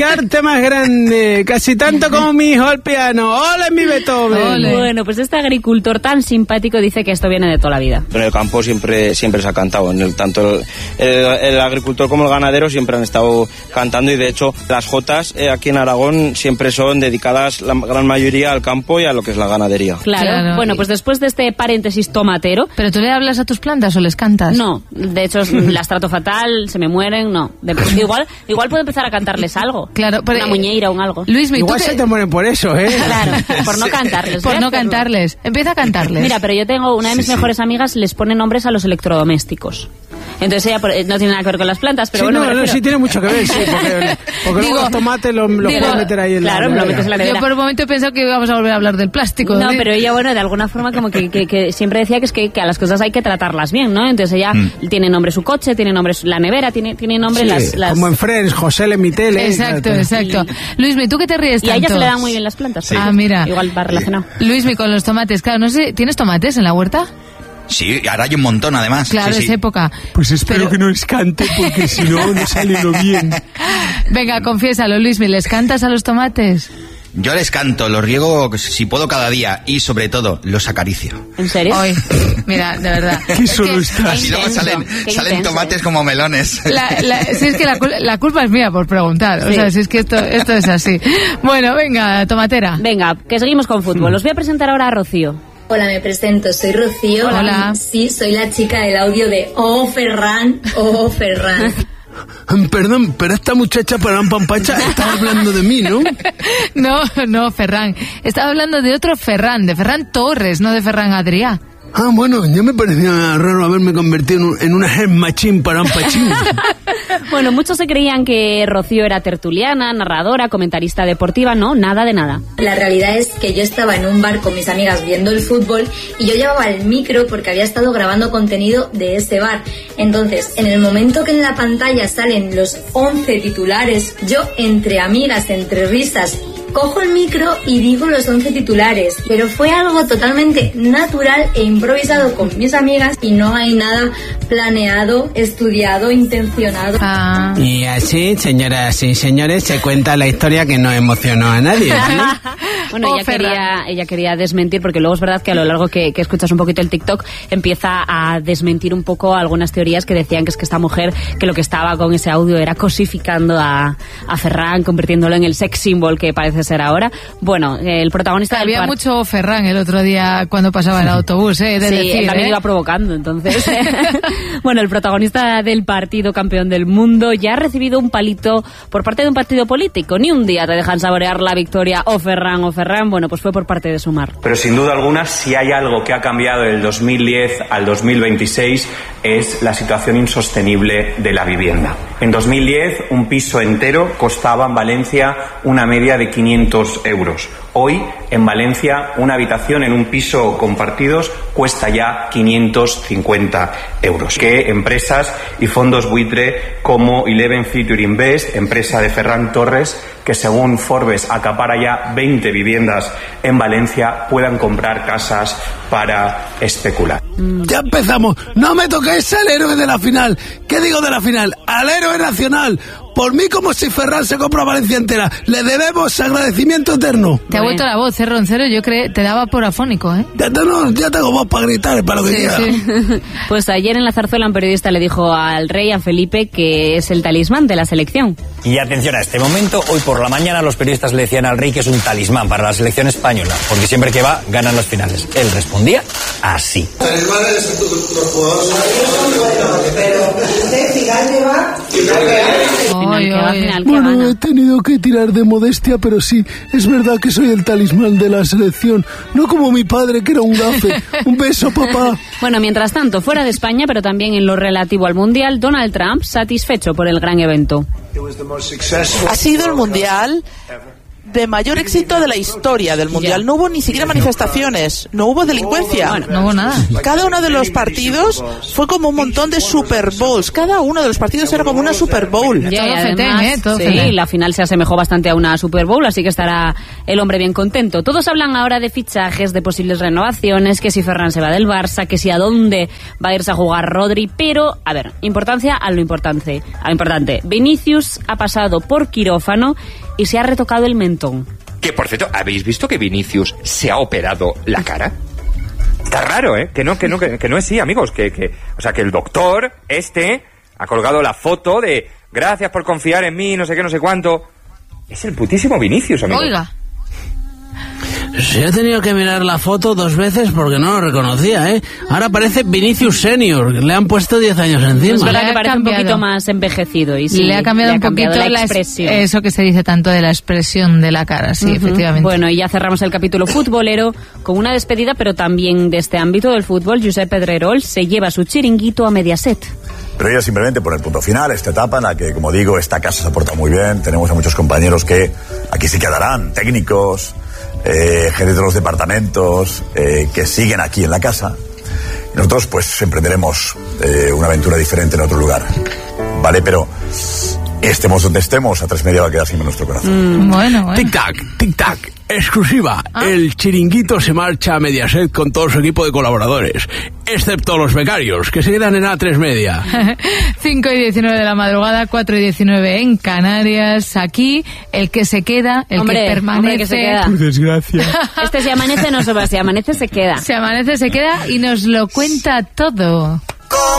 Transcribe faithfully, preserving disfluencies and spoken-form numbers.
arte más grande, casi tanto como mi hijo al piano. ¡Ole mi Beethoven! Ole. Bueno, pues este agricultor tan simpático dice que esto viene de toda la vida. En el campo siempre siempre se ha cantado, en el, tanto el, el, el agricultor como el ganadero siempre han estado cantando, y de hecho las jotas eh, aquí en Aragón siempre son dedicadas la gran mayoría al campo y a lo que es la ganadería. Claro. claro. Bueno, pues después de este paréntesis tomatero... ¿Pero tú le hablas a tus plantas o les cantas? No, de hecho las trato fatal, se me mueren, no. De, igual igual puedo empezar a cantarles algo. Claro, pero, una muñeira o un algo. Luis, igual ¿tú se te... te mueren por eso, ¿eh? Claro, por no cantarles. Por no cantarles. Empieza a cantarles. Mira, pero yo tengo una de mis sí, mejores sí. amigas, les pone nombres a los electrodomésticos. Entonces ella no tiene nada que ver con las plantas, pero sí, bueno... No, no, sí tiene mucho que ver, sí, porque, porque digo, luego los tomates los, los puedes meter ahí en claro, la lo metes en la nevera. Yo por un momento he pensado que íbamos a volver a hablar del plástico. No, ¿sí? pero ella, bueno, de alguna forma como que, que, que siempre decía que es que, que a las cosas hay que tratarlas bien, ¿no? Entonces ella mm. tiene nombre su coche, tiene nombre la nevera, tiene, tiene nombre sí, las, las... como en Friends, José le mi tele. Exacto, exacto. Y... Luismi, ¿tú qué te ríes tanto? Y a ella se le dan muy bien las plantas. Sí. Ah, mira. Igual va relacionado. Luismi, con los tomates, claro, no sé, ¿tienes tomates en la huerta? Sí, ahora hay un montón además. Claro, sí, es sí. época. Pues espero pero... que no les cante, porque si no, no sale lo bien. Venga, confiésalo, Luismi, ¿les cantas a los tomates? Yo les canto, los riego si puedo cada día y sobre todo los acaricio. ¿En serio? Hoy, mira, de verdad. ¿Qué solo estás? Y luego salen, salen tomates como melones. La, la, si es que la, la culpa es mía por preguntar, sí. O sea, si es que esto, esto es así. Bueno, venga, tomatera. Venga, que seguimos con fútbol. Os voy a presentar ahora a Rocío. Hola, me presento, soy Rocío. Hola. Sí, soy la chica del audio de Oh Ferran, Oh Ferran. Perdón, pero esta muchacha para Pampacha estaba hablando de mí, ¿no? No, no, Ferran. Estaba hablando de otro Ferran, de Ferran Torres, no de Ferran Adrià. Ah, bueno, ya me parecía raro haberme convertido en, un, en una head machine para un pachín. Bueno, muchos se creían que Rocío era tertuliana, narradora, comentarista deportiva. No, nada de nada. La realidad es que yo estaba en un bar con mis amigas viendo el fútbol y yo llevaba el micro porque había estado grabando contenido de ese bar. Entonces, en el momento que en la pantalla salen los once titulares, yo entre amigas, entre risas, cojo el micro y digo los once titulares, pero fue algo totalmente natural e improvisado con mis amigas y no hay nada planeado, estudiado, intencionado. Ah. Y así, señoras y señores, se cuenta la historia que no emocionó a nadie, ¿sí? Bueno, oh, ella, quería, ella quería desmentir, porque luego es verdad que a lo largo que, que escuchas un poquito el TikTok empieza a desmentir un poco algunas teorías que decían que es que esta mujer, que lo que estaba con ese audio era cosificando a, a Ferran, convirtiéndolo en el sex symbol que parece ser ahora. Bueno, el protagonista había del part... mucho Ferran el otro día cuando pasaba el autobús, ¿eh? De sí, decir, él también ¿eh? iba provocando, entonces. Bueno, el protagonista del partido campeón del mundo ya ha recibido un palito por parte de un partido político. Ni un día te dejan saborear la victoria o Ferran o Ferran. Bueno, pues fue por parte de Sumar. Pero sin duda alguna, si hay algo que ha cambiado del dos mil diez al dos mil veintiséis es la situación insostenible de la vivienda. En dos mil diez, un piso entero costaba en Valencia una media de quinientos euros. Hoy, en Valencia, una habitación en un piso compartidos cuesta ya quinientos cincuenta euros. Que empresas y fondos buitre como Eleven Future Invest, empresa de Ferran Torres, que según Forbes acapara ya veinte viviendas en Valencia, puedan comprar casas para especular. Ya empezamos. No me toquéis al héroe de la final. ¿Qué digo de la final? Al héroe nacional. Por mí, como si Ferran se compra Valencia entera. Le debemos agradecimiento eterno. Te ha vuelto la voz, ¿eh, Roncero? Yo creo te daba por afónico, ¿eh? Ya, no, ya tengo voz para gritar, para lo que sí, quiera. Sí. Pues ayer en la zarzuela un periodista le dijo al rey, a Felipe, que es el talismán de la selección. Y atención a este momento, hoy por la mañana los periodistas le decían al rey que es un talismán para la selección española, porque siempre que va, ganan las finales. Él respondía así. Talismanes, los jugadores, pero usted final que va, final que va. Final que va, final que bueno, gana. he tenido que tirar de modestia, pero sí, es verdad que soy el talismán de la selección, no como mi padre, que era un gafe. Un beso, papá. Bueno, mientras tanto, fuera de España, pero también en lo relativo al Mundial, Donald Trump satisfecho por el gran evento. Ha sido el Mundial de mayor éxito de la historia del Mundial. No hubo ni siquiera manifestaciones, no hubo delincuencia. Bueno, no hubo nada. Cada uno de los partidos fue como un montón de Super Bowls. Cada uno de los partidos era como una Super Bowl. Ya, todo además, fetén, ¿eh? Todo sí, fetén. la final se asemejó bastante a una Super Bowl, así que estará el hombre bien contento. Todos hablan ahora de fichajes, de posibles renovaciones, que si Ferran se va del Barça, que si a dónde va a irse a jugar Rodri, pero, a ver, importancia a lo importante. A lo importante. Vinicius ha pasado por quirófano y se ha retocado el mentón. Que, por cierto, ¿habéis visto que Vinicius se ha operado la cara? Está raro, ¿eh? Que no, que no, que, que no es sí, amigos. Que, que, o sea, que el doctor este ha colgado la foto de gracias por confiar en mí, no sé qué, no sé cuánto. Es el putísimo Vinicius, amigos. Oiga. Sí, he tenido que mirar la foto dos veces porque no lo reconocía, ¿eh? Ahora parece Vinicius Senior, le han puesto diez años encima. Es verdad Le que ha parece cambiado. un poquito más envejecido. Y sí, le ha cambiado le un poquito la la expresión. es- eso que se dice tanto de la expresión de la cara, sí, Ujú. efectivamente. Bueno, y ya cerramos el capítulo futbolero con una despedida, pero también de este ámbito del fútbol. Josep Pedrerol se lleva su chiringuito a Mediaset. Pero ya simplemente por el punto final, esta etapa en la que, como digo, esta casa se ha portado muy bien. Tenemos a muchos compañeros que aquí se quedarán, técnicos, eh, jefes de los departamentos, eh, que siguen aquí en la casa. Y nosotros, pues, emprenderemos eh, una aventura diferente en otro lugar. ¿Vale? Pero estemos donde estemos, a tres media va a quedar siempre en nuestro corazón. Mm, bueno, bueno. Tic-tac, tic-tac, exclusiva. Ah. El chiringuito se marcha a Mediaset con todo su equipo de colaboradores, excepto los becarios, que se quedan en A tres Media. cinco y diecinueve de la madrugada, cuatro y diecinueve en Canarias. Aquí, el que se queda, el Hombre, que permanece. hombre, que se queda. Por desgracia. Este si amanece no se va, si amanece se queda. Se amanece, se queda y nos lo cuenta todo.